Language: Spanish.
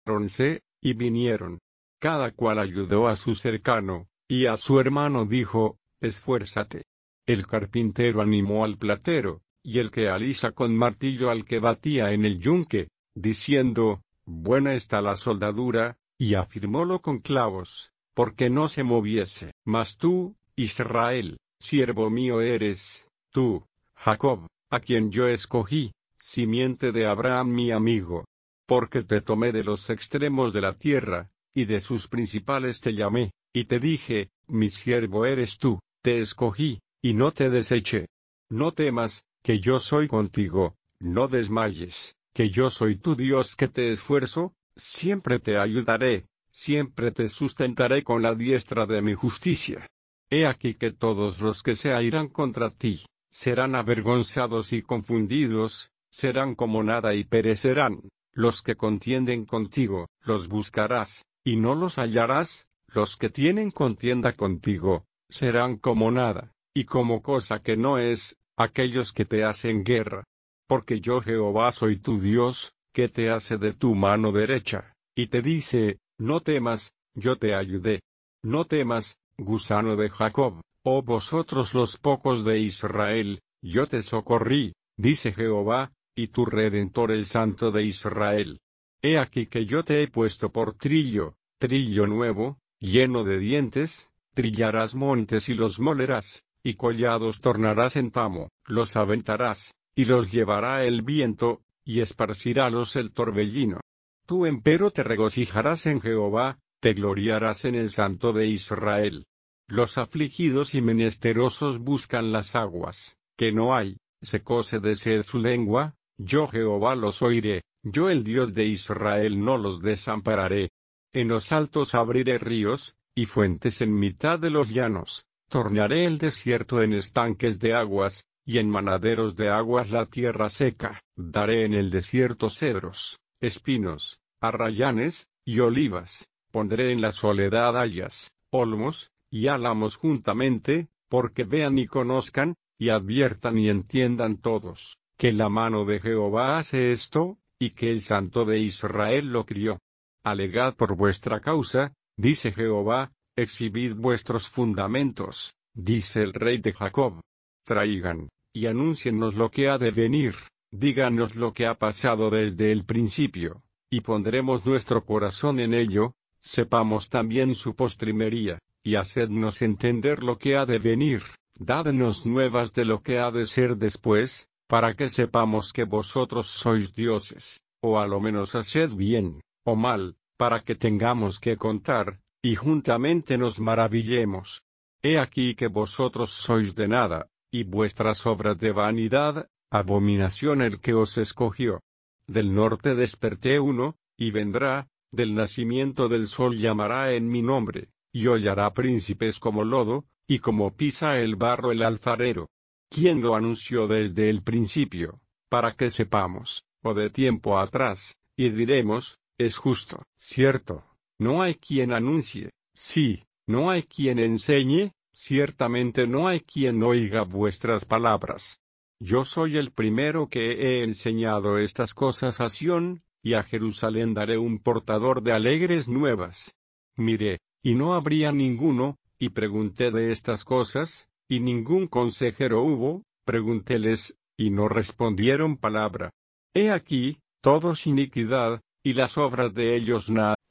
Ronce, y vinieron. Cada cual ayudó a su cercano, y a su hermano dijo, esfuérzate. El carpintero animó al platero, y el que alisa con martillo al que batía en el yunque, diciendo, buena está la soldadura, y afirmólo con clavos, porque no se moviese. Mas tú, Israel, siervo mío eres, tú, Jacob, a quien yo escogí, simiente de Abraham mi amigo. Porque te tomé de los extremos de la tierra, y de sus principales te llamé, y te dije, mi siervo eres tú, te escogí, y no te deseché. No temas, que yo soy contigo, no desmayes, que yo soy tu Dios que te esfuerzo, siempre te ayudaré, siempre te sustentaré con la diestra de mi justicia. He aquí que todos los que se airán contra ti, serán avergonzados y confundidos, serán como nada y perecerán. Los que contienden contigo, los buscarás, y no los hallarás, los que tienen contienda contigo, serán como nada, y como cosa que no es, aquellos que te hacen guerra. Porque yo Jehová soy tu Dios, que te hace de tu mano derecha, y te dice, no temas, yo te ayudé. No temas, gusano de Jacob, oh vosotros los pocos de Israel, yo te socorrí, dice Jehová, y tu Redentor el Santo de Israel. He aquí que yo te he puesto por trillo nuevo, lleno de dientes, trillarás montes y los molerás, y collados tornarás en tamo, los aventarás, y los llevará el viento, y esparcirálos el torbellino. Tú empero te regocijarás en Jehová, te gloriarás en el Santo de Israel. Los afligidos y menesterosos buscan las aguas, que no hay, secóse de sed su lengua, yo Jehová los oiré, yo el Dios de Israel no los desampararé. En los altos abriré ríos, y fuentes en mitad de los llanos, tornaré el desierto en estanques de aguas, y en manaderos de aguas la tierra seca, daré en el desierto cedros, espinos, arrayanes, y olivas, pondré en la soledad hayas, olmos, y álamos juntamente, porque vean y conozcan, y adviertan y entiendan todos, que la mano de Jehová hace esto, y que el Santo de Israel lo crió. Alegad por vuestra causa, dice Jehová, exhibid vuestros fundamentos, dice el Rey de Jacob. Traigan, y anúnciennos lo que ha de venir, díganos lo que ha pasado desde el principio, y pondremos nuestro corazón en ello, sepamos también su postrimería, y hacednos entender lo que ha de venir, dadnos nuevas de lo que ha de ser después, para que sepamos que vosotros sois dioses, o a lo menos haced bien, o mal, para que tengamos que contar, y juntamente nos maravillemos. He aquí que vosotros sois de nada, y vuestras obras de vanidad, abominación el que os escogió. Del norte desperté uno, y vendrá, del nacimiento del sol llamará en mi nombre, y hollará príncipes como lodo, y como pisa el barro el alfarero. ¿Quién lo anunció desde el principio, para que sepamos, o de tiempo atrás, y diremos, es justo? Cierto, no hay quien anuncie, sí, no hay quien enseñe, ciertamente no hay quien oiga vuestras palabras. Yo soy el primero que he enseñado estas cosas a Sión, y a Jerusalén daré un portador de alegres nuevas. Miré, y no habría ninguno, y pregunté de estas cosas, y ningún consejero hubo, preguntéles, y no respondieron palabra. He aquí, todos iniquidad, y las obras de ellos nada.